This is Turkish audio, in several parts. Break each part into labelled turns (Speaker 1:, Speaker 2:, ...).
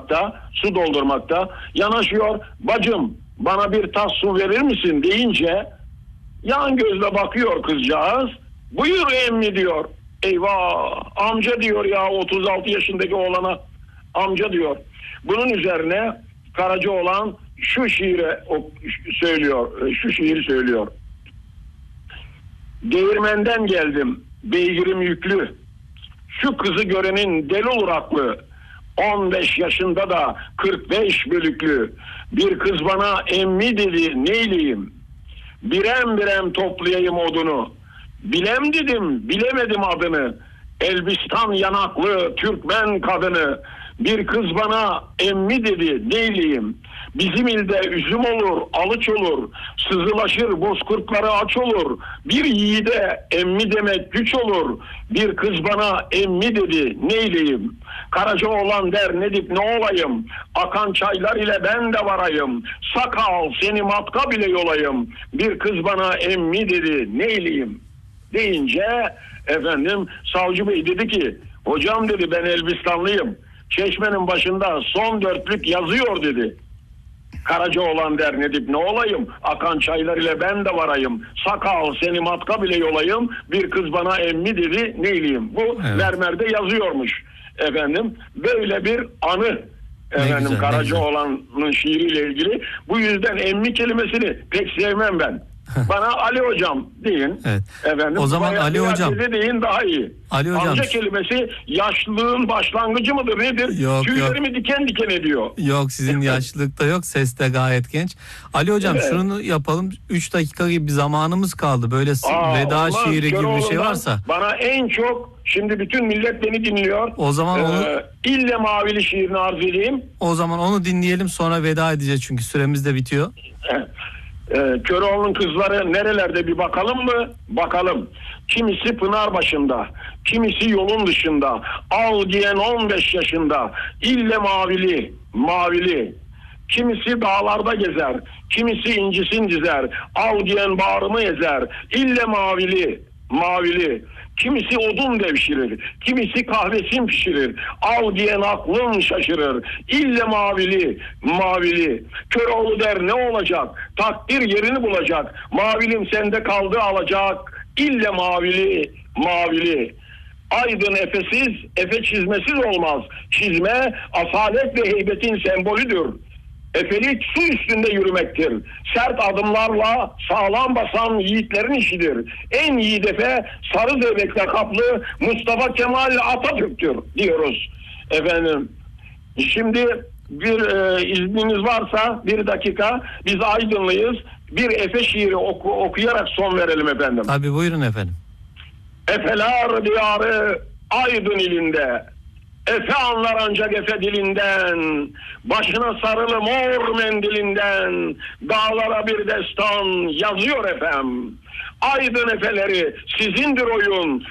Speaker 1: doldurmakta, yanaşıyor. Bacım, bana bir tas su verir misin deyince yan gözle bakıyor kızcağız. Buyur emmi diyor. Eyvah, amca diyor ya 36 yaşındaki oğlana, amca diyor. Bunun üzerine Karacaoğlan şu şiiri söylüyor. Değirmenden geldim, beygirim yüklü. Şu kızı görenin deli olur aklı. 15 yaşında da 45 bölüklü. Bir kız bana emmi dedi, neyleyim? Birem toplayayım odunu. Bilem dedim, bilemedim adını. Elbistan yanaklı Türkmen kadını. Bir kız bana emmi dedi, neyleyim? Bizim ilde üzüm olur, alıç olur. Sızılaşır, bozkurtları aç olur. Bir yiğide emmi demek güç olur. Bir kız bana emmi dedi, neyleyim? Karacaoğlan der, Nedip ne olayım? Akan çaylar ile ben de varayım. Sakal seni matka bile yolayım. Bir kız bana emmi dedi, neyleyim? Deyince efendim savcı bey dedi ki, hocam dedi, ben Elbistanlıyım. Çeşmenin başında son dörtlük yazıyor dedi. Karacaoğlan der, Nedip ne olayım? Akan çaylar ile ben de varayım. Sakal seni matka bile yolayım. Bir kız bana emmi dedi, neyleyim? Bu evet, mermerde yazıyormuş efendim. Böyle bir anı efendim Karacaoğlan'ın şiiriyle ilgili. Bu yüzden emmi kelimesini pek sevmem ben. Bana Ali hocam deyin. Evet. Efendim,
Speaker 2: o zaman Ali hocam
Speaker 1: deyin daha iyi.
Speaker 2: Ali hocam.
Speaker 1: Amca kelimesi yaşlılığın başlangıcı mıdır nedir?
Speaker 2: Yok,
Speaker 1: tüylerimi diken diken ediyor.
Speaker 2: Yok, sizin yaşlılıkta yok. Ses de gayet genç. Ali hocam evet, şunu yapalım. 3 dakika gibi bir zamanımız kaldı. Böyle veda şiiri gibi bir şey varsa.
Speaker 1: Bana en çok, şimdi bütün millet beni dinliyor.
Speaker 2: O zaman onu
Speaker 1: İlle Mavili şiirini arz edeyim.
Speaker 2: O zaman onu dinleyelim, sonra veda edeceğiz çünkü süremiz de bitiyor.
Speaker 1: Köroğlu'nun kızları nerelerde bir bakalım mı? Bakalım. Kimisi Pınarbaşı'nda, kimisi yolun dışında. Al giyen 15 yaşında. İlle mavili. Kimisi dağlarda gezer, kimisi incisin dizer. Al giyen bağrımı ezer. İlle mavili. Kimisi odun devşirir, kimisi kahvesin pişirir. Al diyen aklın şaşırır. İlle mavili. Köroğlu der, ne olacak? Takdir yerini bulacak. Mavilim sende kaldı alacak. İlle mavili. Aydın efesiz, efe çizmesiz olmaz. Çizme asalet ve heybetin sembolüdür. Efelik su üstünde yürümektir. Sert adımlarla sağlam basan yiğitlerin işidir. En yiğit efe sarı zeybekle kaplı Mustafa Kemal Atatürk'tür diyoruz. Efendim, şimdi bir izniniz varsa 1 dakika, biz Aydınlıyız. Bir efe şiiri okuyarak son verelim efendim.
Speaker 2: Tabii, buyurun efendim.
Speaker 1: Efeler diyarı Aydın ilinde. Efe anlar ancak efe dilinden, başına sarılı mor mendilinden, dağlara bir destan yazıyor efem. Aydın efeleri sizindir oyun,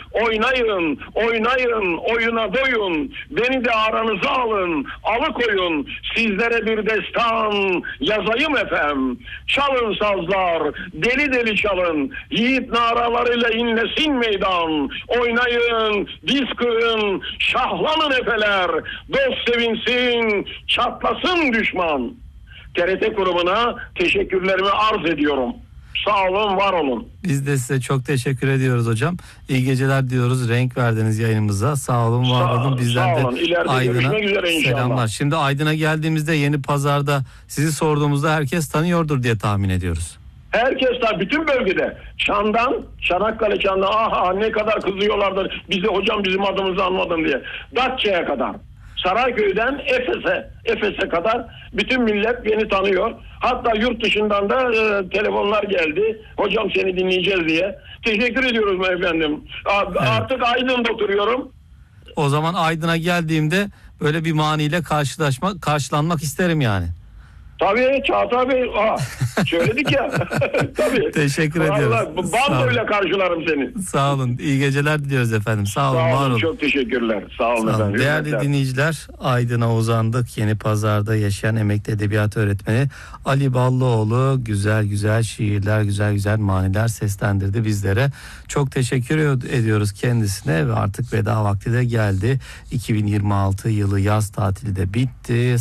Speaker 1: oynayın, oyuna doyun, beni de aranıza alın, alıkoyun, sizlere bir destan yazayım efem. Çalın sazlar, deli çalın, yiğit naralarıyla inlesin meydan, oynayın, diz kırın, şahlanın efeler, dost sevinsin, çatlasın düşman. TRT kurumuna teşekkürlerimi arz ediyorum. Sağ olun, var olun.
Speaker 2: Biz de size çok teşekkür ediyoruz hocam. İyi geceler diyoruz. Renk verdiniz yayınımıza. Sağ olun, var olun. Bizden de Aydın'a selamlar. Şimdi Aydın'a geldiğimizde Yenipazar'da sizi sorduğumuzda herkes tanıyordur diye tahmin ediyoruz.
Speaker 1: Herkes, bütün bölgede. Çanakkale Çan'dan ne kadar kızıyorlardır. Bize hocam bizim adımızı anmadın diye. Datça'ya kadar. Sarayköy'den Efes'e kadar bütün millet beni tanıyor. Hatta yurt dışından da telefonlar geldi. Hocam seni dinleyeceğiz diye. Teşekkür ediyoruz efendim. Artık Aydın'da oturuyorum.
Speaker 2: O zaman Aydın'a geldiğimde böyle bir maniyle karşılanmak isterim yani.
Speaker 1: Tabii Çağatay Bey, söyledik ya. Tabii.
Speaker 2: Teşekkür ediyoruz.
Speaker 1: Bandoyla karşılarım seni.
Speaker 2: Sağ olun. İyi geceler diliyoruz efendim. Sağ olun, var olun.
Speaker 1: Çok teşekkürler. Sağ olun efendim.
Speaker 2: Değerli dinleyiciler, Aydın'a uzandık. Yenipazar'da yaşayan emekli edebiyat öğretmeni Ali Ballıoğlu güzel şiirler, güzel maniler seslendirdi bizlere. Çok teşekkür ediyoruz kendisine ve artık veda vakti de geldi. 2026 yılı yaz tatili de bitti.